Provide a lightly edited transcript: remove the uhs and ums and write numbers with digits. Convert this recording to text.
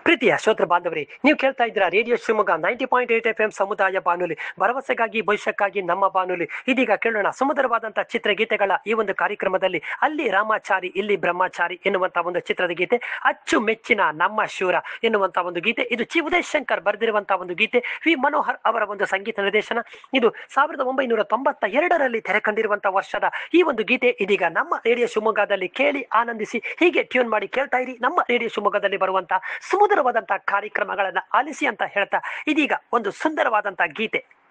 ಪ್ರೀತಿಯ ಶ್ರೋತೃ ಬಾಂಧವರೇ, ನೀವು ಕೇಳ್ತಾ ಇದ್ದೀರಾ ರೇಡಿಯೋ ಶಿವಮೊಗ್ಗ 90.8 FM ಸಮುದಾಯ ಬಾನುಲಿ, ಭರವಸೆಗಾಗಿ ಭವಿಷ್ಯಕ್ಕಾಗಿ ನಮ್ಮ ಬಾನುಲಿ. ಇದೀಗ ಕೇಳೋಣ ಸುಮಧುರವಾದಂತಹ ಚಿತ್ರಗೀತೆಗಳ ಈ ಒಂದು ಕಾರ್ಯಕ್ರಮದಲ್ಲಿ ಅಲ್ಲಿ ರಾಮಾಚಾರಿ ಇಲ್ಲಿ ಬ್ರಹ್ಮಚಾರಿ ಎನ್ನುವಂತಹ ಒಂದು ಚಿತ್ರದ ಗೀತೆ, ಅಚ್ಚು ಮೆಚ್ಚಿನ ನಮ್ಮ ಶೂರ ಎನ್ನುವಂತಹ ಒಂದು ಗೀತೆ. ಇದು ಜಿ ಉದಯ್ ಶಂಕರ್ ಬರೆದಿರುವಂತಹ ಒಂದು ಗೀತೆ, ವಿ ಮನೋಹರ್ ಅವರ ಒಂದು ಸಂಗೀತ ನಿರ್ದೇಶನ. ಇದು 1992ರಲ್ಲಿ ತೆರೆ ಕಂಡಿರುವಂತಹ ವರ್ಷದ ಈ ಒಂದು ಗೀತೆ ಇದೀಗ ನಮ್ಮ ರೇಡಿಯೋ ಶಿವಮೊಗ್ಗದಲ್ಲಿ ಕೇಳಿ ಆನಂದಿಸಿ. ಹೀಗೆ ಟ್ಯೂನ್ ಮಾಡಿ ಕೇಳ್ತಾ ಇರಿ ನಮ್ಮ ರೇಡಿಯೋ ಶಿವಮೊಗ್ಗದಲ್ಲಿ ಬರುವಂತಹ ಸುಮಧುರವಾದಂತಹ ಕಾರ್ಯಕ್ರಮಗಳನ್ನ ಆಲಿಸಿ ಅಂತ ಹೇಳ್ತಾ ಇದೀಗ ಒಂದು ಸುಂದರವಾದಂತಹ ಗೀತೆ.